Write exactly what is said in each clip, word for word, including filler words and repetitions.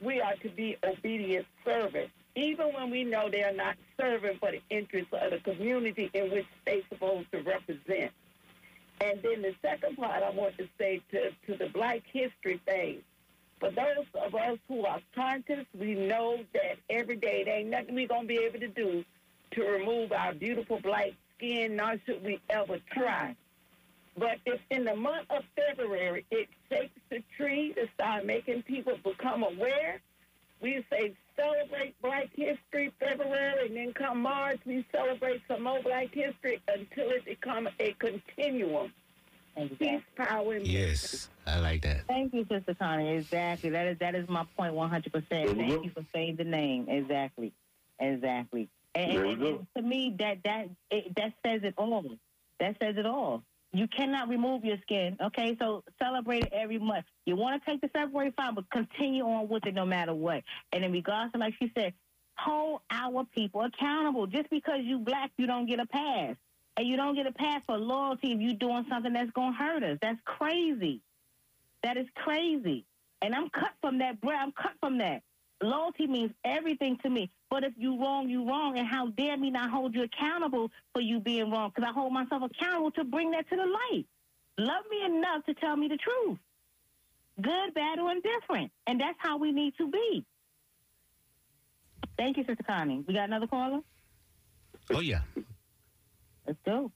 we are to be obedient servants, even when we know they are not serving for the interests of the community in which they're supposed to represent. And then the second part I want to say to, to the Black History thing, for those of us who are conscious, we know that every day there ain't nothing we're going to be able to do to remove our beautiful black skin, nor should we ever try. But if in the month of February it shakes the tree to start making people become aware, we say celebrate Black History February, and then come March, we celebrate some more Black History until it becomes a continuum. Exactly. Peace, power, and Yes, I like that. Thank you, Sister Connie. Exactly. That is that is my point one hundred percent. Thank you for saying the name. Exactly. Exactly. And, and, and to me, that that it, that says it all. That says it all. You cannot remove your skin, okay? So celebrate it every month. You want to take the February, fine, but continue on with it no matter what. And in regards to, like she said, hold our people accountable. Just because you black, you don't get a pass. And you don't get a pass for loyalty if you're doing something that's going to hurt us. That's crazy. That is crazy. And I'm cut from that, bro. I'm cut from that. Loyalty means everything to me. But if you wrong, you wrong. And how dare me not hold you accountable for you being wrong? Because I hold myself accountable to bring that to the light. Love me enough to tell me the truth. Good, bad, or indifferent. And that's how we need to be. Thank you, Sister Connie. We got another caller? Oh, yeah. Let's go.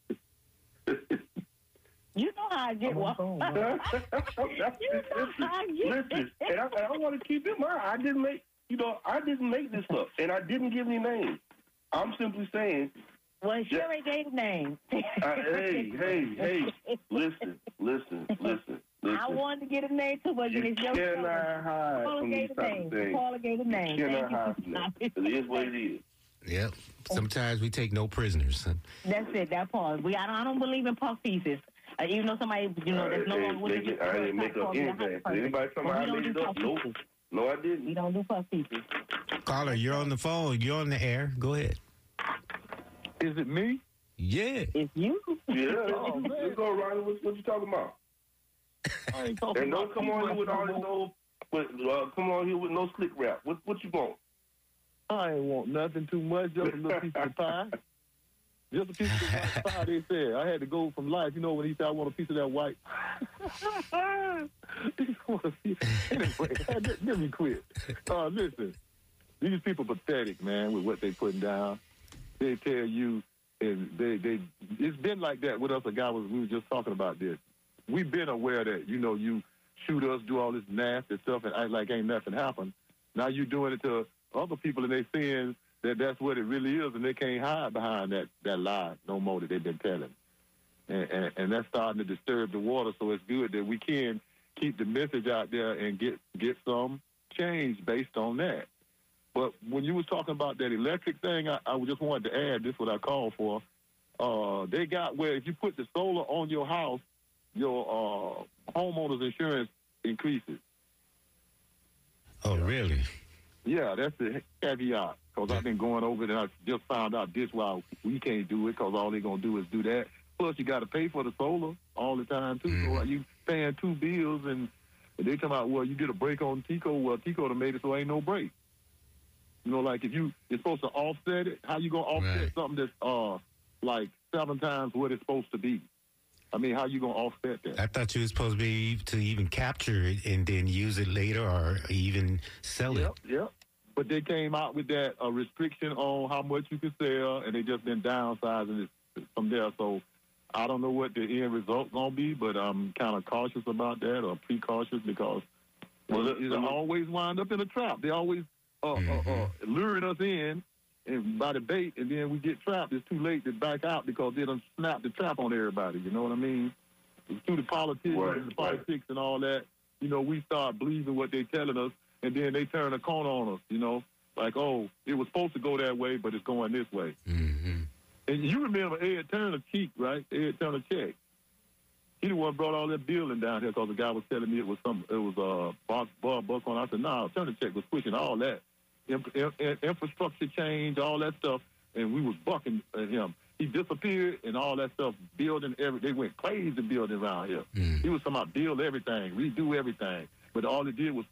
You know how I get one. You know how I get. Listen, and I, and I want to keep in mind, I didn't make, you know, I didn't make this up, and I didn't give any names. I'm simply saying. Well, sure ain't gave a name. uh, hey, hey, hey, listen, listen, listen, listen. I wanted to get a name too, but you it's your cannot hide from these type of things. Paula gave a name. You cannot hide from that. It is what it is. Yep. Sometimes we take no prisoners. That's it. That part. We I don't, I don't believe in puff pieces. Uh, even though somebody, you know, that's no longer with the I didn't make up anything. Anybody tell me I made it up? Nope. No, I didn't. We don't do puff pieces. Caller, you're on the phone. You're on the air. Go ahead. Is it me? Yeah. It's you. Yeah. Oh, let's go, Ronnie. What, what you talking about? I ain't talking and don't about come on here with all this old, with, uh, come on here with no slick rap. What, what you want? I ain't want nothing too much, just a little piece of the pie. Just a piece of the white pie, they said. I had to go from life. You know, when he said, I want a piece of that white. Anyway, let, let me quit. Uh, listen, these people pathetic, man, with what they putting down. They tell you, and they, they, it's been like that with us. A guy was, we were just talking about this. We've been aware that, you know, you shoot us, do all this nasty stuff, and act like ain't nothing happened. Now you doing it to other people, and they seeing that that's what it really is, and they can't hide behind that, that lie no more that they've been telling. And, and, and that's starting to disturb the water, so it's good that we can keep the message out there and get, get some change based on that. But when you was talking about that electric thing, I, I just wanted to add, this is what I called for. Uh, they got where if you put the solar on your house, your uh, homeowner's insurance increases. Oh, really? Yeah, that's the caveat, because I've been going over it, and I just found out this why we can't do it, because all they're going to do is do that. Plus, you got to pay for the solar all the time, too. Mm. So you paying two bills, and they come out, well, you get a break on Tico. Well, Tico done made it so ain't no break. You know, like if you, you're supposed to offset it, how you going to offset right. something that's uh like seven times what it's supposed to be? I mean, how you going to offset that? I thought you were supposed to be to even capture it and then use it later or even sell yep, it. Yep, but they came out with that uh, restriction on how much you can sell, and they just been downsizing it from there. So I don't know what the end result going to be, but I'm kind of cautious about that, or precautious, because well, it, it always wind up in a trap. They always uh, mm-hmm. uh, uh, luring us in and by the bait, and then we get trapped. It's too late to back out because they done snap the trap on everybody. You know what I mean? It's through the politics right, and the politics right. and all that. You know, we start believing what they telling us, and then they turn a corner on us. You know, like, oh, it was supposed to go that way, but it's going this way. Mm-hmm. And you remember Ed Turner Cheek, right? Ed Turner Check. He the one brought all that building down here because the guy was telling me it was some, it was a uh, Bob, Bob Buckhorn. I said, no, nah, Turner Check was pushing all that. Infrastructure change, all that stuff, and we was bucking at him. He disappeared and all that stuff, building every, they went crazy building around here. Mm. He was talking about build everything, redo everything, but all it did was push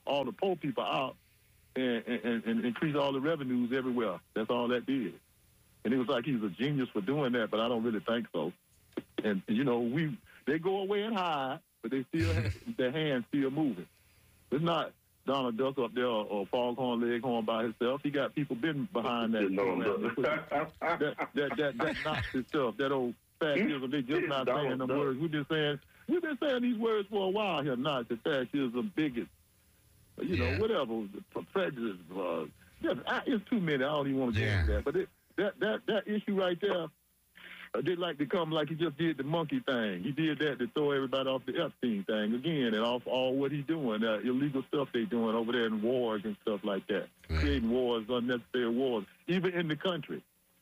all the poor people out and, and, and increase all the revenues everywhere. That's all that did. And it was like he was a genius for doing that, but I don't really think so. And, you know, we they go away and hide, but they still have, their hands still moving. It's not Donald Duck up there or, or Foghorn Leghorn by himself. He got people been behind that. that, that, that, that, that Nazi stuff, that old fascism, they just not saying them words. We've been saying, we've been saying these words for a while here, Nazi, fascism, bigot, you know, yeah. whatever, prejudice. Uh, it's too many. I don't even want to get yeah. into that. But it, that, that, that issue right there, they'd like to come like he just did the monkey thing. He did that to throw everybody off the Epstein thing again, and off all what he's doing, uh, illegal stuff they doing over there in wars and stuff like that, right. creating wars, unnecessary wars, even in the country.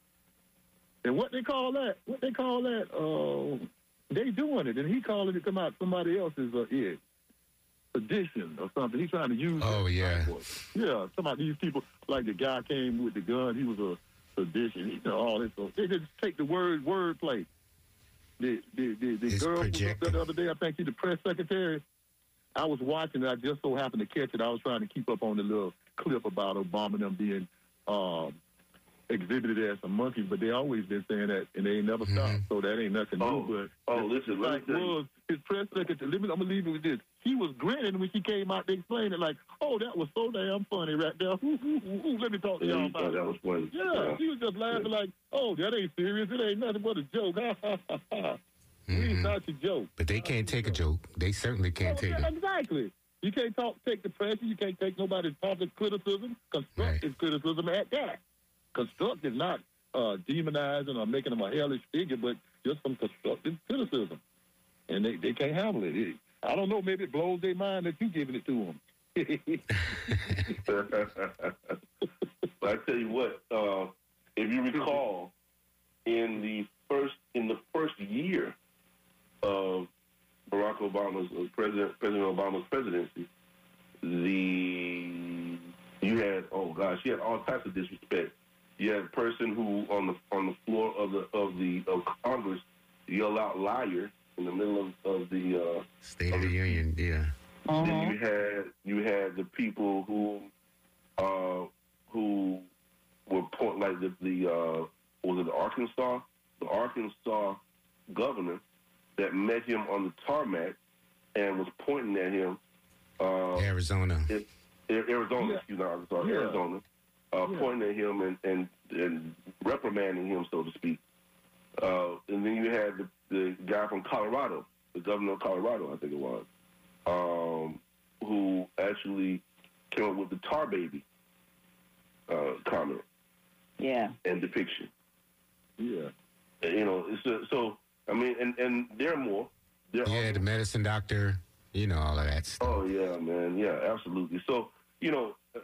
And what they call that? What they call that? Uh, they doing it, and he calling it come out somebody else's uh, it. Sedition or something. He's trying to use. Oh yeah, yeah. Some of these people, like the guy came with the gun. He was a sedition, you know, all this. So they just take the word wordplay. The the the, the girl who was up there the other day, I think she's the press secretary. I was watching it. I just so happened to catch it. I was trying to keep up on the little clip about Obama and them being um, exhibited as some monkeys, but they always been saying that, and they ain't never stopped. Mm-hmm. So that ain't nothing oh, new. But oh, listen, like was his press secretary. Let me, I'm gonna leave it with this. She was grinning when she came out to explain it, like, "Oh, that was so damn funny right there." Ooh, ooh, ooh, ooh. Let me talk to yeah, y'all about that. Was funny. Yeah, yeah, she was just laughing yeah. like, "Oh, that ain't serious. It ain't nothing but a joke." mm-hmm. We thought you joke. But they can't take a joke. They certainly can't oh, take yeah, it. Exactly. You can't talk, take the pressure. You can't take nobody's public criticism, constructive right. criticism at that. Constructive, not uh, demonizing or making them a hellish figure, but just some constructive criticism. And they, they can't handle it. it. I don't know, maybe it blows their mind that you giving it to them. But I tell you what, uh, if you recall, in the first in the first year of Barack Obama's uh, president President Obama's presidency, the you had oh gosh, you had all types of disrespect. You had a person who on the on the floor of the of the of Congress yelled out "liar" in the middle of, of the uh, State of the Union, yeah. Uh-huh. Then you had you had the people who uh, who were point like the, the uh, was it Arkansas the Arkansas governor that met him on the tarmac and was pointing at him. Uh, Arizona. It, Arizona, yeah. excuse me, Arkansas, yeah. Arizona, uh, yeah. pointing at him and, and, and reprimanding him, so to speak. Uh, and then you had the, the guy from Colorado, the governor of Colorado, I think it was, um, who actually came up with the tar baby uh, comment. Yeah. And depiction. Yeah. And, you know, it's a, so, I mean, and, and there are more. There yeah, are the medicine doctor, you know, all of that stuff. Oh, yeah, man. Yeah, absolutely. So, you know, uh,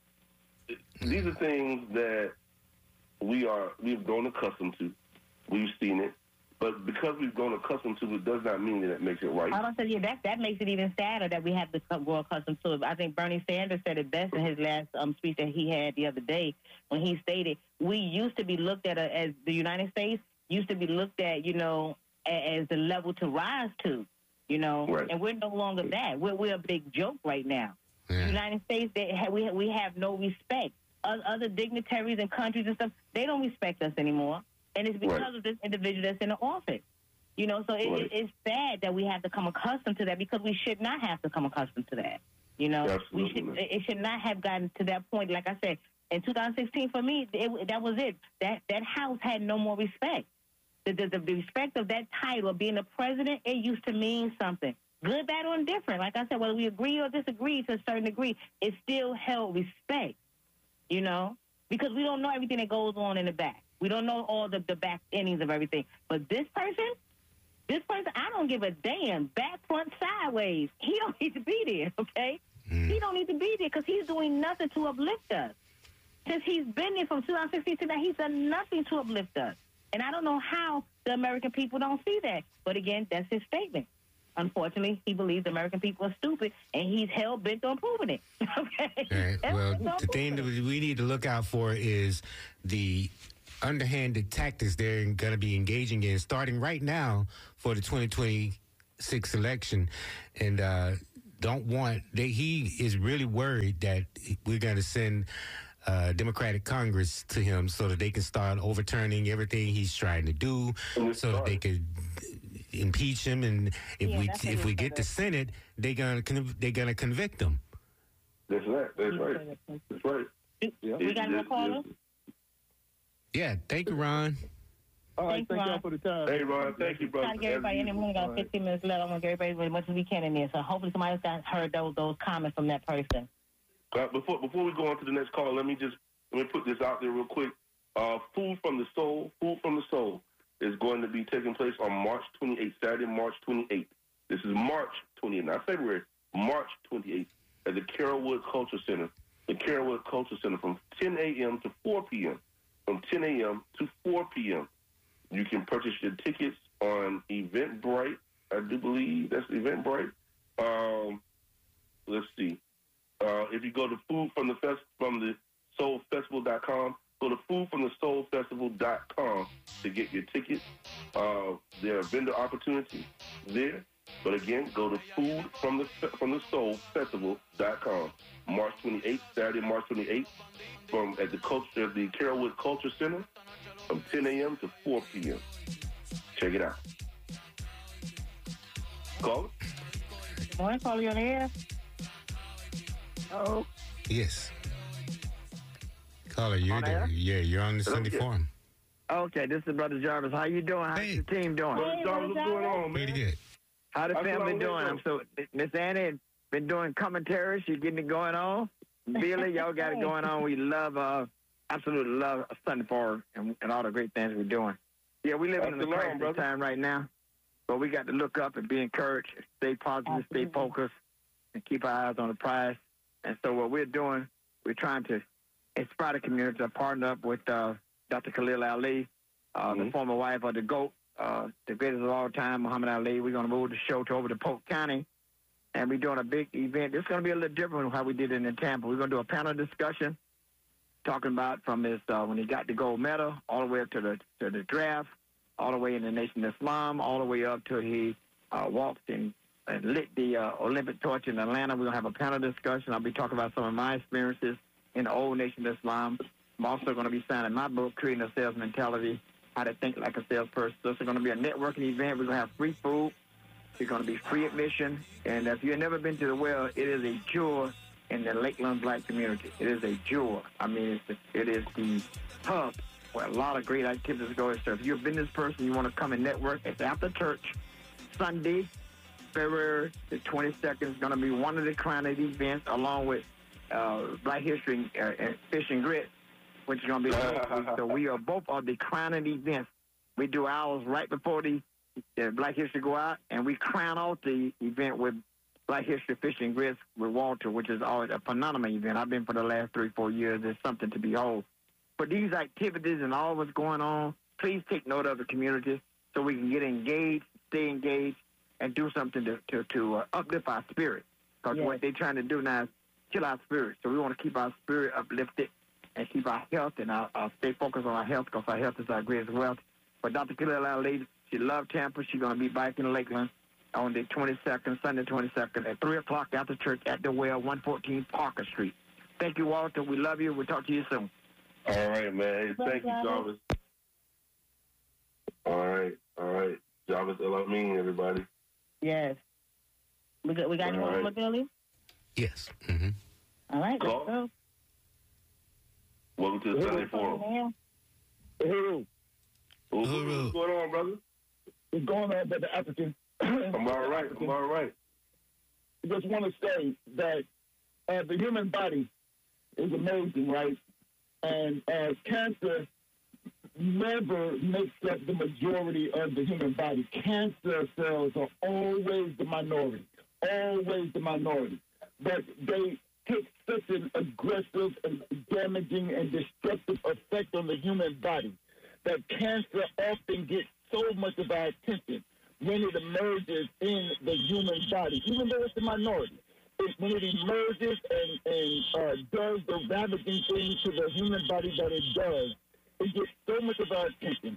these are things that we are, we've grown accustomed to. We've seen it. But because we've grown accustomed to it does not mean that it makes it right. I don't say, yeah, that, that makes it even sadder that we have to grow accustomed to it. I think Bernie Sanders said it best in his last um, speech that he had the other day when he stated, we used to be looked at a, as the United States used to be looked at, you know, as the level to rise to, you know, right. and we're no longer that. We're, we're a big joke right now. Yeah. The United States, they have, we, we have no respect. Other dignitaries and countries and stuff, they don't respect us anymore. And it's because right. of this individual that's in the office. You know, so it, right. it, it's sad that we have to come accustomed to that because we should not have to come accustomed to that. You know, Absolutely. we should. It should not have gotten to that point. Like I said, in two thousand sixteen, for me, it, that was it. That that house had no more respect. The, the, the respect of that title of being the president, it used to mean something. Good, bad, or indifferent. Like I said, whether we agree or disagree to a certain degree, it still held respect, you know, because we don't know everything that goes on in the back. We don't know all the, the back innings of everything. But this person, this person, I don't give a damn. Back, front, sideways. He don't need to be there, okay? Mm. He don't need to be there because he's doing nothing to uplift us. Since he's been there from two thousand sixteen to now, he's done nothing to uplift us. And I don't know how the American people don't see that. But again, that's his statement. Unfortunately, he believes the American people are stupid, and he's hell-bent on proving it. Okay? Right. Well, the thing that we need to look out for is the underhanded tactics they're going to be engaging in starting right now for the twenty twenty-six election. And uh, don't want. They, he is really worried that we're going to send uh, Democratic Congress to him so that they can start overturning everything he's trying to do, so that they could impeach him. And if Yeah, we that's what if he we said. get the Senate, they're gonna conv- they're gonna convict him. That's right. That's right. That's right. Yeah. We got no It- caller? it- Yeah, thank you, Ron. All right, Thanks, thank y'all Ron. for the time. Hey, Ron, thank you, brother. Trying to get everybody in there. We only got All right. fifteen minutes left. I want to get everybody as much as we can in there. So hopefully somebody else got heard those those comments from that person. Uh, before before we go on to the next call, let me just let me put this out there real quick. Uh, Food from the Soul, Food from the Soul is going to be taking place on March twenty-eighth, Saturday, March twenty-eighth. This is March twenty-eighth, not February, March twenty-eighth at the Carrollwood Culture Center. The Carrollwood Culture Center from ten a.m. to four p.m. From ten a.m. to four p.m. You can purchase your tickets on Eventbrite. I do believe that's Eventbrite. Um, let's see. Uh, if you go to food from the fest from the soul festival dot com, go to food from the soul festival dot com to get your tickets. Uh, there are vendor opportunities there. But again, go to food from the from the soul festival dot com. March twenty-eighth, Saturday, March twenty-eighth, from at the culture the Carrollwood Culture Center from ten a.m. to four p.m. Check it out. Call it. Good morning, caller, you on the air? Oh, Yes. Caller, you're On there. air? Yeah, you're on the Sunday Okay. Forum. okay. This is Brother Jarvis. How you doing? How's Hey. your team doing? Hey, Brother Jarvis, what's going on, man? Pretty good. How the How's family it doing? going? I'm so Miss Annie been doing commentary. She getting it going on. Billy, y'all got it going on. We love, uh, absolutely love Sunday Forum and, and all the great things we're doing. Yeah, we living in That's a the norm, crisis brother. time right now, but we got to look up and be encouraged, stay positive, stay Absolutely. focused, and keep our eyes on the prize. And so what we're doing, we're trying to inspire the community to partner up with uh, Doctor Khalil Ali, uh, the Mhm. former wife of the GOAT, uh, the greatest of all time, Muhammad Ali. We're going to move the show to over to Polk County, and we're doing a big event. It's going to be a little different from how we did it in Tampa. We're going to do a panel discussion talking about from his uh, when he got the gold medal all the way up to the to the draft, all the way in the Nation of Islam, all the way up to he uh, walked and, and lit the uh, Olympic torch in Atlanta. We're going to have a panel discussion. I'll be talking about some of my experiences in the old Nation of Islam. I'm also going to be signing my book, Creating a Sales Mentality, How to Think Like a Salesperson. So it's going to be a networking event. We're going to have free food. It's going to be free admission. And if you've never been to the well, it is a jewel in the Lakeland Black community. It is a jewel. I mean, it's the, it is the hub where a lot of great activities go. So if you're a business person, you want to come and network, it's after church, Sunday, February the twenty-second. Is going to be one of the crown events along with uh, Black History uh, and Fish and Grits, which is going to be so we are both of the crowning events. We do ours right before the, the Black History go out, and we crown out the event with Black History Fish and Grits with Walter, which is always a phenomenal event. I've been for the last three, four years. It's something to behold. For these activities and all what's going on, please take note of the community so we can get engaged, stay engaged, and do something to, to, to uh, uplift our spirit. Because Yes. what they're trying to do now is kill our spirit. So we want to keep our spirit uplifted and keep our health and our, our stay focused on our health because our health is our greatest wealth. But Doctor Khalil Ali, she loved Tampa. She's going to be back in Lakeland on the twenty-second, Sunday twenty-second at three o'clock after church at the well, one fourteen Parker Street. Thank you, Walter. We love you. We'll talk to you soon. All right, man. Hey, thank you, Jarvis. All right, all right. Jarvis El-Amin, everybody. Yes. We got, we got you All on right. Billy? Yes. Mm-hmm. All right, let's Call. go. Welcome to the Sunday Forum. Yeah. Hey, What's Uhuru. going on, brother? what's going on, Brother African? I'm all right. I'm all right. I just want to say that uh, the human body is amazing, right? And uh, cancer never makes up the majority of the human body. Cancer cells are always the minority, always the minority. But they take such an aggressive and damaging and destructive effect on the human body that cancer often gets so much of our attention when it emerges in the human body, even though it's a minority. It, when it emerges and, and uh, does the ravaging thing to the human body that it does, it gets so much of our attention.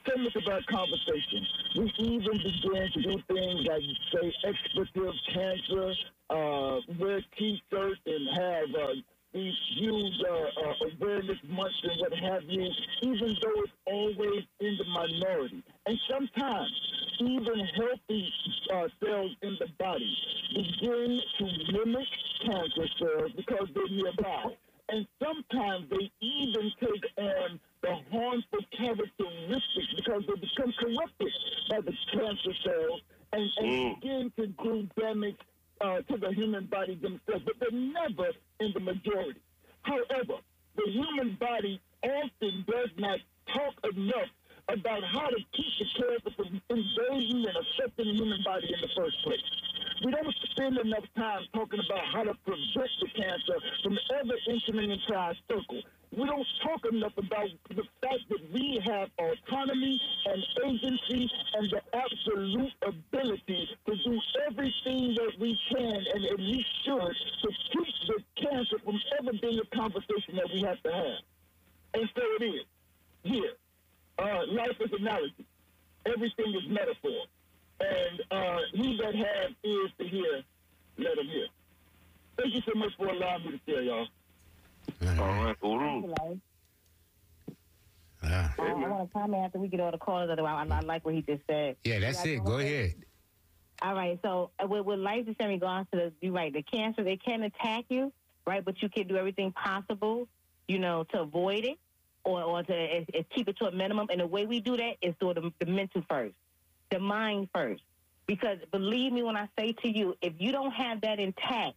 so much about conversation. We even began to do things like say expletive cancer, uh, wear T-shirts and have uh, these huge uh, uh, awareness months and what have you, even though it's always in the minority. And sometimes even healthy uh, cells in the body begin to mimic cancer cells because they're nearby. And sometimes they even take on the harmful characteristics because they become corrupted by the cancer cells and, and mm. begin to do damage uh, to the human body themselves. But they're never in the majority. However, the human body often does not talk enough about how to keep the cancer from invading and affecting the human body in the first place. We don't spend enough time talking about how to prevent the cancer from ever entering into our circle. We don't talk enough about the fact that we have autonomy and agency and the absolute ability to do everything that we can and, and we should to keep the cancer from ever being a conversation that we have to have. And so it is. Here. Uh, life is analogy. Everything is metaphor. And uh, he that has ears to hear, let him hear. Thank you so much for allowing me to share, y'all. All right, Uru. Uh, I, I want to comment after we get all the callers. Otherwise, I, I like what he just said. Yeah, that's it. Go ahead. All right. So uh, with, with life in regards to the, you're right, the cancer, they can attack you, right? But you can do everything possible, you know, to avoid it or, or to uh, uh, keep it to a minimum. And the way we do that is through the, the mental first, the mind first. Because believe me when I say to you, if you don't have that intact,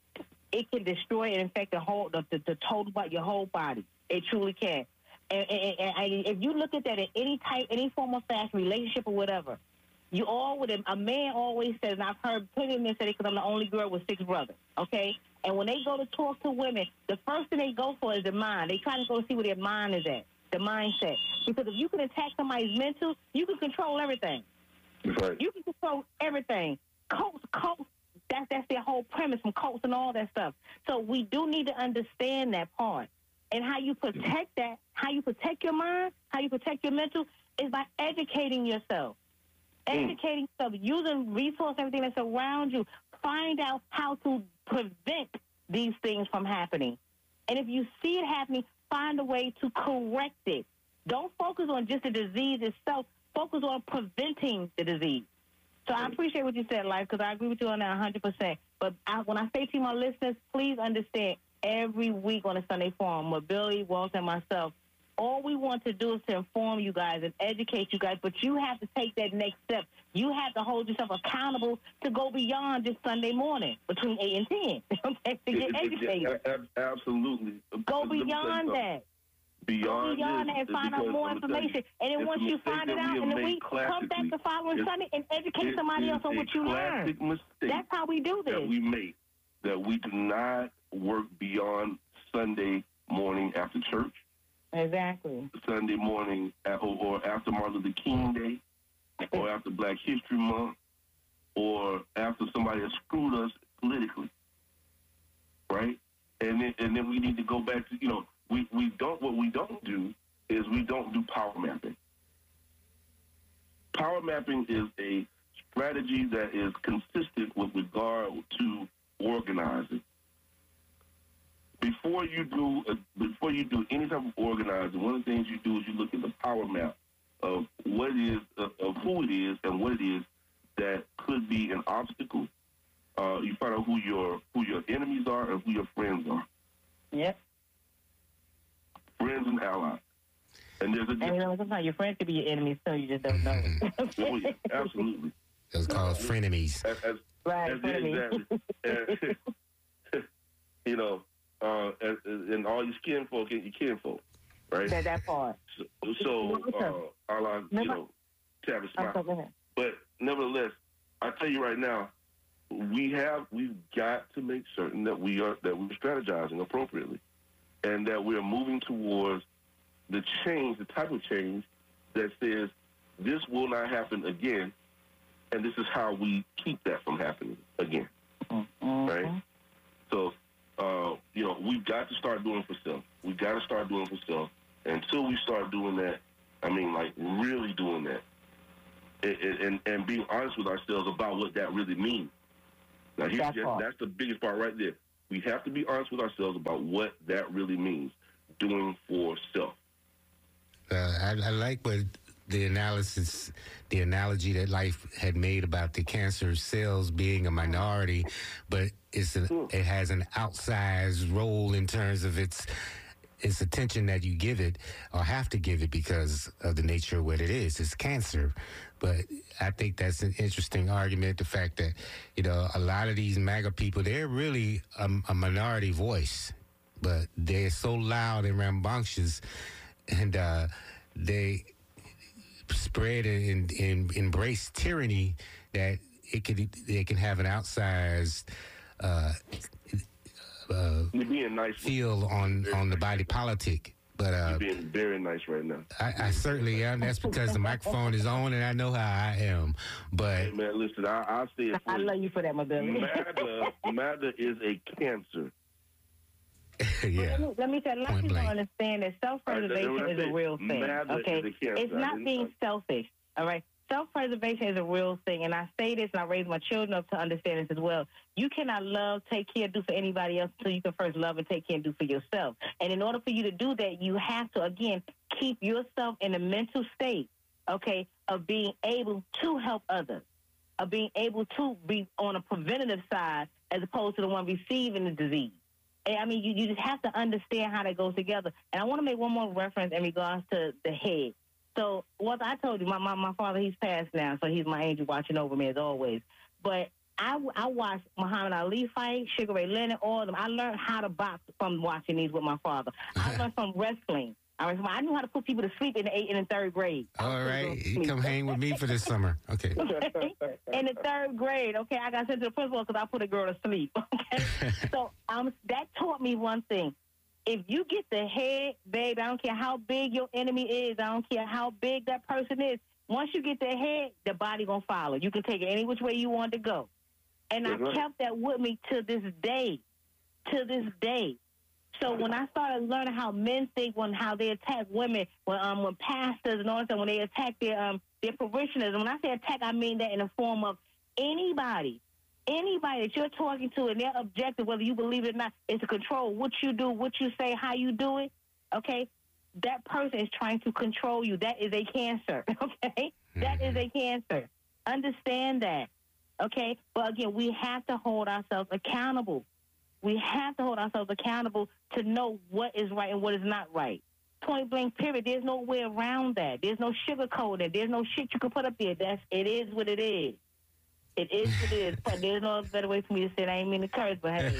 it can destroy and infect the whole, the, the, the total, your whole body. It truly can. And, and, and, and if you look at that in any type, any form of fashion, relationship or whatever, you all would. A man always says, and I've heard plenty of men say it because I'm the only girl with six brothers. Okay, and when they go to talk to women, the first thing they go for is the mind. They try to go see where their mind is at, the mindset. Because if you can attack somebody's mental, you can control everything. Right. You can control everything. Cults, cults. That's that's their whole premise from cults and all that stuff. So we do need to understand that part. And how you protect that, how you protect your mind, how you protect your mental, is by educating yourself. Mm. Educating yourself, using resources, everything that's around you. Find out how to prevent these things from happening. And if you see it happening, find a way to correct it. Don't focus on just the disease itself. Focus on preventing the disease. So I appreciate what you said, Life, because I agree with you on that one hundred percent. But I, when I say to my listeners, please understand, every week on a Sunday Forum with Billy, Walter, and myself, all we want to do is to inform you guys and educate you guys, but you have to take that next step. You have to hold yourself accountable to go beyond just Sunday morning between eight and ten okay, to get educated. Absolutely. Go beyond that. Beyond, go beyond that and find out more information. And then once you find it out in the week, come back the following Sunday and educate somebody else on what you learned. That's how we do this. That we make, that we do not work beyond Sunday morning after church. Exactly. Sunday morning or, or after Martin Luther King Day, or after Black History Month, or after somebody has screwed us politically, right? And then, and then we need to go back to, you know, we, we don't, what we don't do is we don't do power mapping. Power mapping is a strategy that is consistent with regard to organizing. Before you do a, before you do any type of organizing, one of the things you do is you look at the power map of what it is, of, of who it is, and what it is that could be an obstacle. Uh, you find out who your who your enemies are and who your friends are. Yep. Friends and allies. And there's a difference. And you know, sometimes your friends could be your enemies, so you just don't know. Oh, yeah, absolutely. It's called frenemies. As, as, right, as, frenemies. Exactly. And, you know, uh, and, and all your skin folk and your kinfolk, right? That, that part. So, so uh, a la, you know, Travis Smile. But nevertheless, I tell you right now, we have we've got to make certain that we are that we're strategizing appropriately, and that we are moving towards the change, the type of change that says this will not happen again, and this is how we keep that from happening again. Mm-hmm. Right? So, uh, you know, we've got to start doing for self. We've got to start doing for self. And until we start doing that, I mean, like really doing that, and, and, and being honest with ourselves about what that really means. Now, here's That's, just, that's the biggest part right there. We have to be honest with ourselves about what that really means, doing for self. Uh, I, I like what the analysis, the analogy that Life had made about the cancer cells being a minority, but it's an, it has an outsized role in terms of its its attention that you give it or have to give it because of the nature of what it is. It's cancer. But I think that's an interesting argument, the fact that, you know, a lot of these MAGA people, they're really a, a minority voice, but they're so loud and rambunctious, and uh, they spread and, and embrace tyranny that it could they can have an outsized uh, uh, You're being nice feel on, on the body politic. But uh, You're being very nice right now. I, I certainly am. That's because the microphone is on and I know how I am. But hey, man, listen, I, I'll say it for I love you for that, my baby. MAGA, MAGA is a cancer. yeah. Let me, let me say, a lot of people don't understand that self-preservation Right, is a real thing. MAGA Okay, is a cancer. it's not being selfish. All right, self-preservation is a real thing, and I say this, and I raise my children up to understand this as well. You cannot love, take care, do for anybody else until you can first love and take care and do for yourself. And in order for you to do that, you have to again keep yourself in a mental state, okay, of being able to help others, of being able to be on a preventative side as opposed to the one receiving the disease. I mean, you, you just have to understand how that goes together. And I want to make one more reference in regards to the head. So, what I told you, my, my, my father, he's passed now, so he's my angel watching over me as always. But I, I watched Muhammad Ali fight, Sugar Ray Leonard, all of them. I learned how to box from watching these with my father. I learned from wrestling. I, mean, I knew how to put people to sleep in the eighth and the third grade. All right. You come hang with me for this summer. Okay. In the third grade, okay, I got sent to the principal because I put a girl to sleep. Okay, so um, that taught me one thing. If you get the head, babe, I don't care how big your enemy is. I don't care how big that person is. Once you get the head, the body going to follow. You can take it any which way you want to go. And I Mhm. kept that with me to this day, to this day. So when I started learning how men think, when how they attack women, when um when pastors and all that, when they attack their um their parishioners, and when I say attack, I mean that in the form of anybody, anybody that you're talking to, and their objective, whether you believe it or not, is to control what you do, what you say, how you do it. Okay, that person is trying to control you. That is a cancer. Okay, mm-hmm. That is a cancer. Understand that. Okay, but again, we have to hold ourselves accountable. We have to hold ourselves accountable to know what is right and what is not right. Point blank, period. There's no way around that. There's no sugarcoating. There's no shit you can put up there. That's it is what it is. It is what it is. But there's no better way for me to say it. I ain't mean to curse, but hey.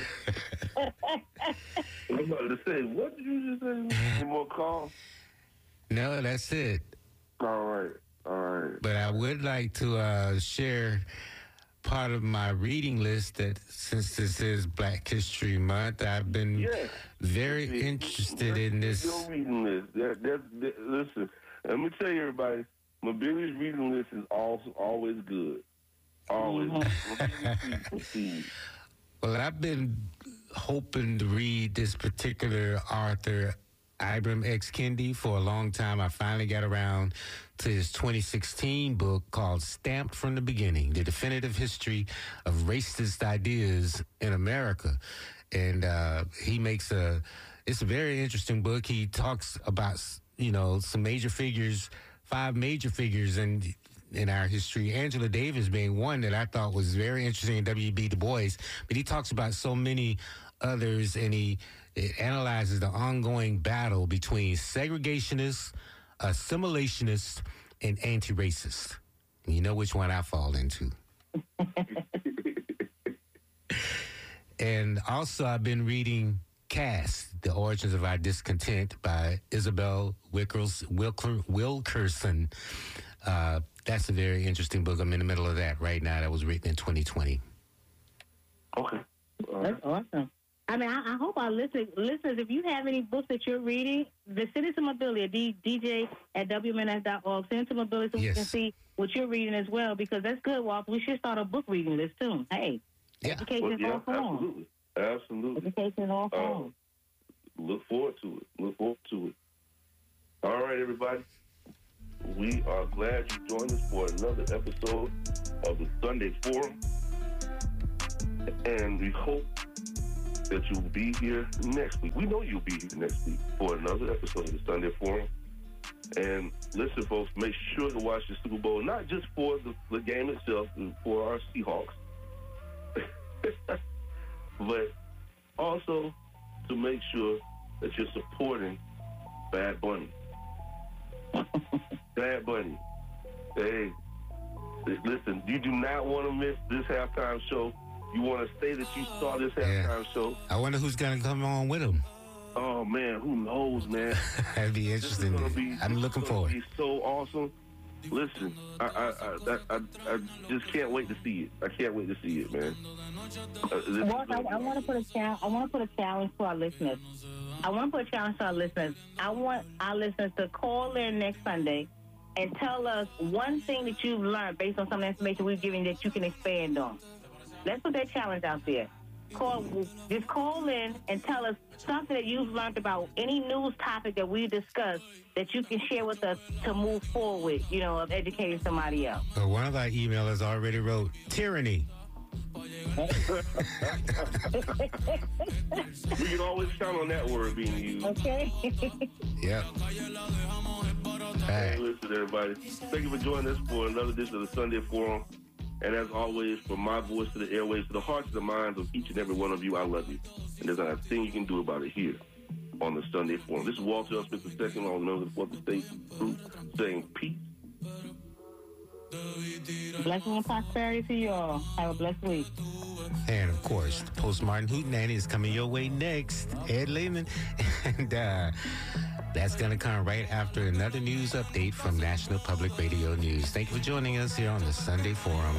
I'm about to say, what did you just say? Any more calls? No, that's it. All right. All right. But I would like to uh, share part of my reading list that since this is Black History Month, I've been yes. very See, interested in this. Your reading list. That, that, that, listen, let me tell you, everybody, Mobility's reading list is also always good. Always. Mm-hmm. Well, I've been hoping to read this particular author, Ibram X. Kendi, for a long time. I finally got around to his twenty sixteen book called Stamped from the Beginning, The Definitive History of Racist Ideas in America. And uh, he makes a, it's a very interesting book. He talks about, you know, some major figures, five major figures in, in our history, Angela Davis being one that I thought was very interesting, in W B Du Bois. But he talks about so many others, and he it analyzes the ongoing battle between segregationists, assimilationists, and anti-racists. And you know which one I fall into. And also I've been reading Caste, The Origins of Our Discontent by Isabel Wickers, Wilker, Wilkerson. Uh, that's a very interesting book. I'm in the middle of that right now. That was written in twenty twenty. Okay. All That's right. awesome. I mean, I, I hope our listeners, listeners, if you have any books that you're reading, send it to Mobility at D, DJ at W M N S dot org. Send it to Mobility so Yes. we can see what you're reading as well, because that's good, Walter. We should start a book reading list, too. Hey, Yeah. education Well, is yeah, all form. absolutely. Absolutely. Education is all Uh, form. look forward to it. Look forward to it. All right, everybody. we are glad you joined us for another episode of the Sunday Forum. And we hope that you'll be here next week. We know you'll be here next week for another episode of the Sunday Forum. And listen, folks, make sure to watch the Super Bowl, not just for the, the game itself and for our Seahawks, but also to make sure that you're supporting Bad Bunny. Bad Bunny. Hey, listen, you do not want to miss this halftime show. You want to say that you saw this halftime yeah. show. I wonder who's going to come on with him. Oh, man, who knows, man? That'd be interesting. Be, I'm looking forward. It's so awesome. Listen, I I, I I I just can't wait to see it. I can't wait to see it, man. Uh, well, I, I want to put a challenge. I want to put a challenge to our listeners. I want to put a challenge to our listeners. I want our listeners to call in next Sunday and tell us one thing that you've learned based on some of the information we've given that you can expand on. Let's put that challenge out there. Call, just call in and tell us something that you've learned about any news topic that we discussed that you can share with us to move forward, you know, of educating somebody else. Uh, one of our emailers already wrote, tyranny. We can always count on that word being used. Okay. Yep. Hey, listen, everybody. Thank you for joining us for another edition of the Sunday Forum. And as always, from my voice to the airwaves, to the hearts and the minds of each and every one of you, I love you. And there's not a thing you can do about it here on the Sunday Forum. This is Walter L. Smith the second, on the fourth State Group, saying peace. Blessing and prosperity to you all. Have a blessed week. And, of course, the Post-Martin Hootenanny is coming your way next. Ed Lehman. And uh, that's going to come right after another news update from National Public Radio News. Thank you for joining us here on the Sunday Forum.